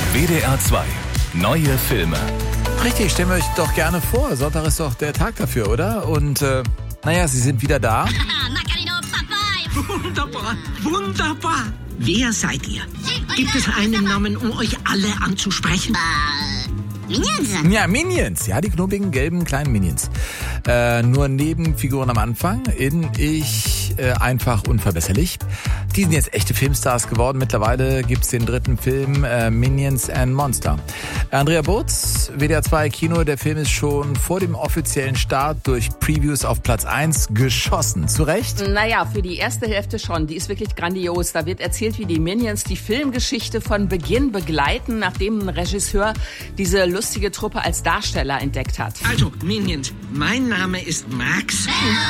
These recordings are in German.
WDR 2. Neue Filme. Richtig, stellen wir euch doch gerne vor. Sonntag ist doch der Tag dafür, oder? Und, Sie sind wieder da. Wunderbar, wunderbar. Wer seid ihr? Gibt es einen Namen, um euch alle anzusprechen? Minions. Ja, Minions. Ja, die knubbigen, gelben, kleinen Minions. Nur Nebenfiguren am Anfang. Einfach unverbesserlich. Die sind jetzt echte Filmstars geworden. Mittlerweile gibt's den dritten Film Minions and Monster. Andrea Butz, WDR 2 Kino. Der Film ist schon vor dem offiziellen Start durch Previews auf Platz 1 geschossen. Zu Recht? Naja, für die erste Hälfte schon. Die ist wirklich grandios. Da wird erzählt, wie die Minions die Filmgeschichte von Beginn begleiten, nachdem ein Regisseur diese lustige Truppe als Darsteller entdeckt hat. Also, Minions, mein Name ist Max.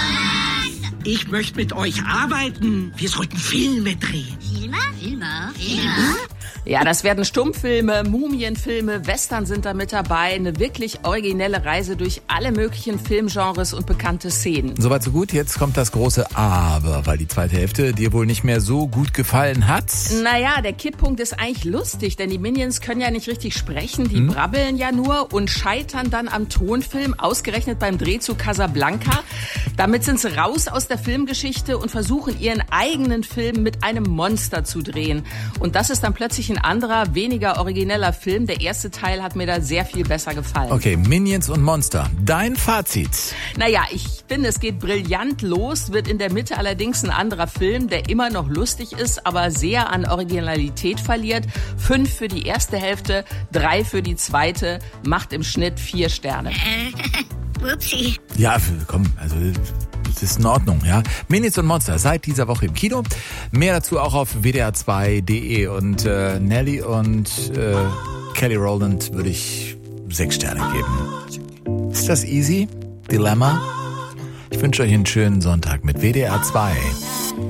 Ich möchte mit euch arbeiten. Wir sollten Filme drehen. Filme? Ja, das werden Stummfilme, Mumienfilme, Western sind da mit dabei. Eine wirklich originelle Reise durch alle möglichen Filmgenres und bekannte Szenen. Soweit so gut. Jetzt kommt das große Aber, weil die zweite Hälfte dir wohl nicht mehr so gut gefallen hat. Naja, der Kipppunkt ist eigentlich lustig, denn die Minions können ja nicht richtig sprechen, die brabbeln ja nur und scheitern dann am Tonfilm, ausgerechnet beim Dreh zu Casablanca. Damit sind sie raus aus der Filmgeschichte und versuchen ihren eigenen Film mit einem Monster zu drehen. Und das ist dann plötzlich ein anderer, weniger origineller Film. Der erste Teil hat mir da sehr viel besser gefallen. Okay, Minions und Monster. Dein Fazit? Naja, ich finde, es geht brillant los, wird in der Mitte allerdings ein anderer Film, der immer noch lustig ist, aber sehr an Originalität verliert. 5 für die erste Hälfte, 3 für die zweite, macht im Schnitt 4 Sterne. Upsi. Ja, komm, also das ist in Ordnung, ja. Minions und Monster seit dieser Woche im Kino. Mehr dazu auch auf wdr2.de. Und Nelly und Kelly Rowland würde ich 6 Sterne geben. Ist das easy? Dilemma? Ich wünsche euch einen schönen Sonntag mit WDR 2.